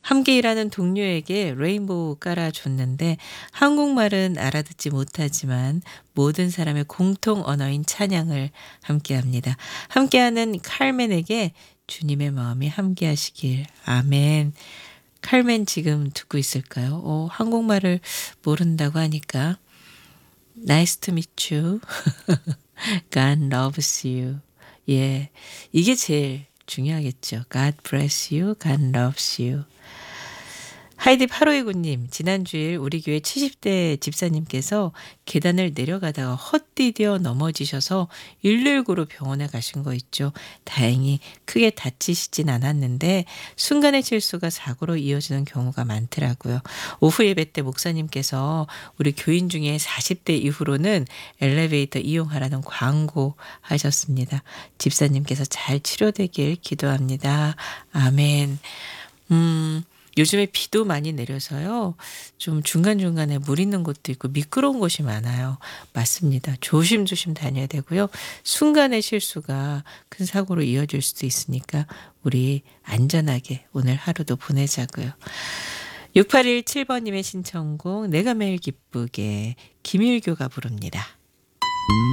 함께 일하는 동료에게 레인보우 깔아줬는데 한국말은 알아듣지 못하지만 모든 사람의 공통 언어인 찬양을 함께합니다. 함께하는 칼맨에게 주님의 마음이 함께하시길. 아멘. 칼맨 지금 듣고 있을까요? 한국말을 모른다고 하니까 Nice to meet you. God loves you. 예, 이게 제일 중요하겠죠. God bless you. God loves you. 하이디 8529님, 지난주일 우리 교회 70대 집사님께서 계단을 내려가다가 헛디뎌 넘어지셔서 119로 병원에 가신 거 있죠. 다행히 크게 다치시진 않았는데 순간의 실수가 사고로 이어지는 경우가 많더라고요. 오후 예배 때 목사님께서 우리 교인 중에 40대 이후로는 엘리베이터 이용하라는 광고 하셨습니다. 집사님께서 잘 치료되길 기도합니다. 아멘. 요즘에 비도 많이 내려서요. 좀 중간중간에 물 있는 곳도 있고 미끄러운 곳이 많아요. 맞습니다. 조심조심 다녀야 되고요. 순간의 실수가 큰 사고로 이어질 수도 있으니까 우리 안전하게 오늘 하루도 보내자고요. 6817번님의 신청곡 내가 매일 기쁘게 김일교가 부릅니다.